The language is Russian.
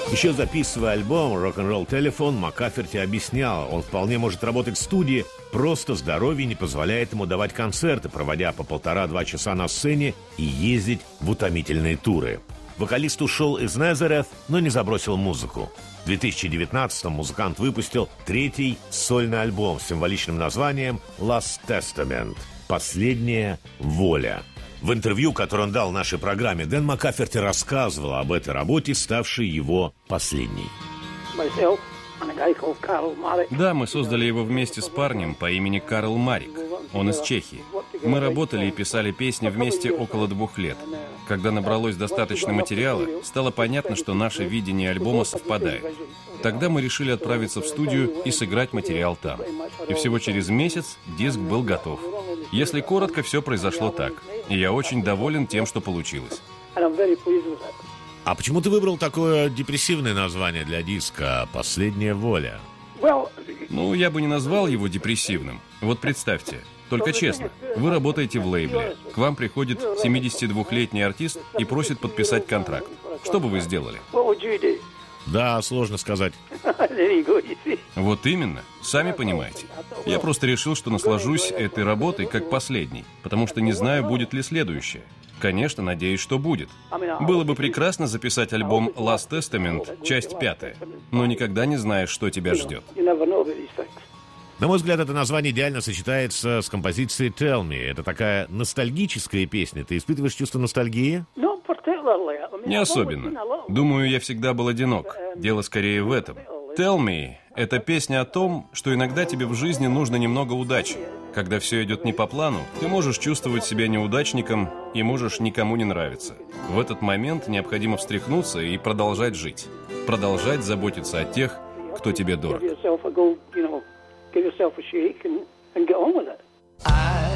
Еще записывая альбом «Rock'n'Roll Telephone», Маккаферти объяснял, он вполне может работать в студии, просто здоровье не позволяет ему давать концерты, проводя по 1,5-2 часа на сцене и ездить в утомительные туры. Вокалист ушел из Назарeth, но не забросил музыку. В 2019-м музыкант выпустил 3-й сольный альбом с символичным названием «Last Testament» – «Последняя воля». В интервью, которое он дал нашей программе, Дэн Маккаферти рассказывал об этой работе, ставшей его последней. Да, мы создали его вместе с парнем по имени Карл Марик. Он из Чехии. Мы работали и писали песни вместе около 2 лет. Когда набралось достаточно материала, стало понятно, что наше видение альбома совпадает. Тогда мы решили отправиться в студию и сыграть материал там. И всего через месяц диск был готов. Если коротко, все произошло так. И я очень доволен тем, что получилось. А почему ты выбрал такое депрессивное название для диска «Последняя воля»? Ну, я бы не назвал его депрессивным. Вот представьте, только честно, вы работаете в лейбле. К вам приходит 72-летний артист и просит подписать контракт. Что бы вы сделали? Да, сложно сказать. Вот именно, сами понимаете. Я просто решил, что наслажусь этой работой как последней, потому что не знаю, будет ли следующее. Конечно, надеюсь, что будет. Было бы прекрасно записать альбом Last Testament, часть 5, но никогда не знаешь, что тебя ждет. На мой взгляд, это название идеально сочетается с композицией «Tell Me». Это такая ностальгическая песня. Ты испытываешь чувство ностальгии? Не особенно. Думаю, я всегда был одинок. Дело скорее в этом. «Tell Me» — это песня о том, что иногда тебе в жизни нужно немного удачи. Когда все идет не по плану, ты можешь чувствовать себя неудачником и можешь никому не нравиться. В этот момент необходимо встряхнуться и продолжать жить. Продолжать заботиться о тех, кто тебе дорог. Give yourself a shake and get on with it.